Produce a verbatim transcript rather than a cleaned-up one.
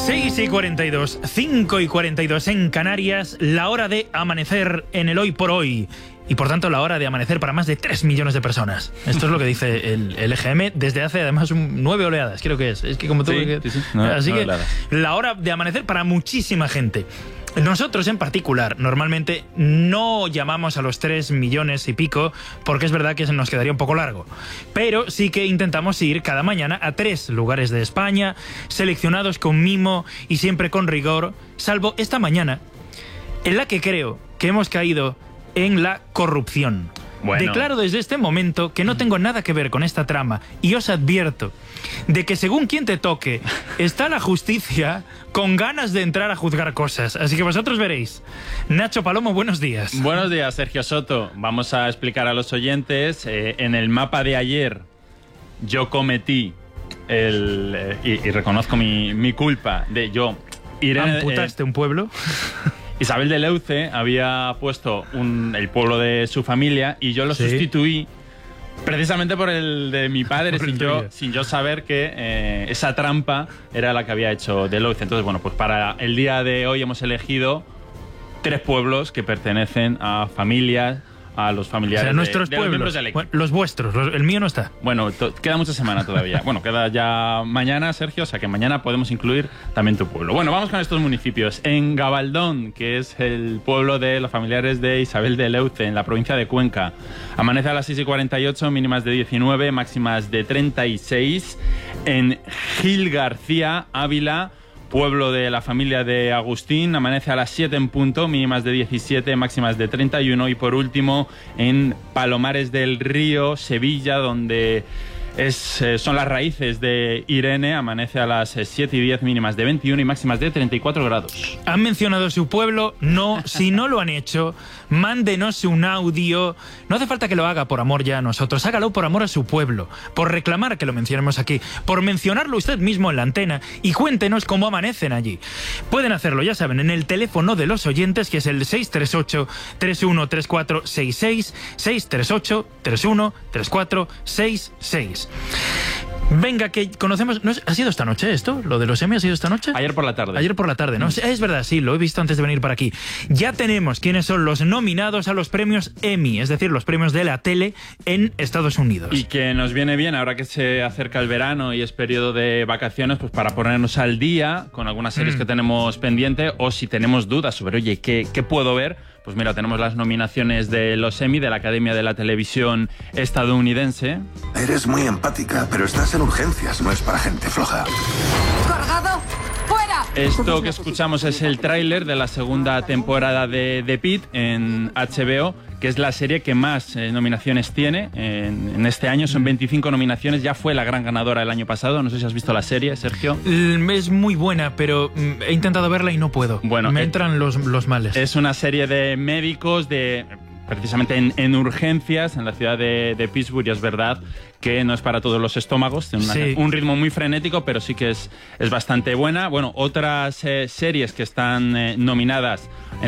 seis y cuarenta y dos, cinco y cuarenta y dos en Canarias, la hora de amanecer en el hoy por hoy. Y por tanto la hora de amanecer para más de tres millones de personas. Esto es lo que dice el, el E G M desde hace además un, nueve oleadas, creo que es. Es que como tú... Sí, que, sí, sí. Nueve, así nueve que oleadas. La hora de amanecer para muchísima gente. Nosotros en particular normalmente no llamamos a los tres millones y pico porque es verdad que se nos quedaría un poco largo. Pero sí que intentamos ir cada mañana a tres lugares de España, seleccionados con mimo y siempre con rigor, salvo esta mañana, en la que creo que hemos caído en la corrupción. Bueno. Declaro desde este momento que no tengo nada que ver con esta trama y os advierto de que según quien te toque, está la justicia con ganas de entrar a juzgar cosas. Así que vosotros veréis. Nacho Palomo, buenos días. Buenos días, Sergio Soto. Vamos a explicar a los oyentes. Eh, en el mapa de ayer yo cometí el... Eh, y, y reconozco mi, mi culpa de yo... Irene, ¿Amputaste eh, un pueblo? Isabel de Leuce había puesto un, el pueblo de su familia y yo lo ¿Sí? sustituí precisamente por el de mi padre, Por el sin yo, tuyo. sin yo saber que eh, esa trampa era la que había hecho de Leuce. Entonces, bueno, pues para el día de hoy hemos elegido tres pueblos que pertenecen a familias, a los O familiares sea, de- nuestros de, los miembros pueblos. del equipo. Bueno, los vuestros, los- el mío no está. Bueno, to- queda mucha semana todavía. Bueno, queda ya mañana, Sergio, o sea que mañana podemos incluir también tu pueblo. Bueno, vamos con estos municipios. En Gabaldón, que es el pueblo de los familiares de Isabel de Leuce, en la provincia de Cuenca, amanece a las seis y cuarenta y ocho, mínimas de diecinueve, máximas de treinta y seis. En Gil García, Ávila, pueblo de la familia de Agustín, amanece a las siete en punto, mínimas de diecisiete, máximas de treinta y uno. Y por último, en Palomares del Río, Sevilla, donde es, eh, son las raíces de Irene, amanece a las eh, siete y diez, mínimas de veintiuno y máximas de treinta y cuatro grados. ¿Han mencionado su pueblo? No. Si no lo han hecho, mándenos un audio. No hace falta que lo haga por amor ya a nosotros. Hágalo por amor a su pueblo. Por reclamar que lo mencionemos aquí. Por mencionarlo usted mismo en la antena. Y cuéntenos cómo amanecen allí. Pueden hacerlo, ya saben, en el teléfono de los oyentes, que es el seis tres ocho, tres uno tres cuatro seis seis, seis tres ocho, tres uno tres cuatro seis seis. Venga, que conocemos... ¿no es- ¿Ha sido esta noche esto? ¿Lo de los Emmy ha sido esta noche? Ayer por la tarde. Ayer por la tarde, ¿no? Sí, es verdad, sí, lo he visto antes de venir para aquí. Ya tenemos quiénes son los nominados a los premios Emmy, es decir, los premios de la tele en Estados Unidos. Y que nos viene bien ahora que se acerca el verano y es periodo de vacaciones, pues para ponernos al día con algunas series Mm. que tenemos pendiente, o si tenemos dudas sobre, oye, ¿qué, qué puedo ver? Pues mira, tenemos las nominaciones de los Emmy, de la Academia de la Televisión Estadounidense. Eres muy empática, pero estás en urgencias, no es para gente floja. ¡Cargado! ¡Fuera! Esto que escuchamos es el tráiler de la segunda temporada de The Pitt en H B O, que es la serie que más eh, nominaciones tiene en, en este año. Son veinticinco nominaciones, ya fue la gran ganadora el año pasado. No sé si has visto la serie, Sergio. Mm, Es muy buena, pero mm, he intentado verla y no puedo. Bueno, me eh, entran los, los males. Es una serie de médicos de precisamente en, en urgencias en la ciudad de, de Pittsburgh, y es verdad que no es para todos los estómagos, tiene una- Sí. un ritmo muy frenético, pero sí que es, es bastante buena. Bueno, otras eh, series que están eh, nominadas